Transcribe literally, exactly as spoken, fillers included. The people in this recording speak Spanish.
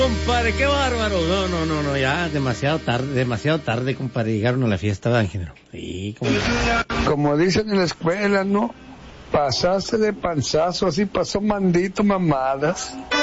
Compadre, qué bárbaro. No, no, no, no, ya demasiado tarde, demasiado tarde, compadre. Llegaron a la fiesta de Ángel. Sí, como... como dicen en la escuela, ¿no? Pasaste de panzazo, así pasó mandito mamadas.